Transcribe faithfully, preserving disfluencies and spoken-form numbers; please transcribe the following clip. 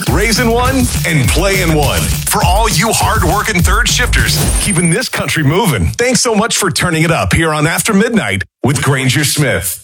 raising one, and playing one. For all you hard-working third shifters, keeping this country moving. Thanks so much for turning it up here on After Midnight with Granger Smith.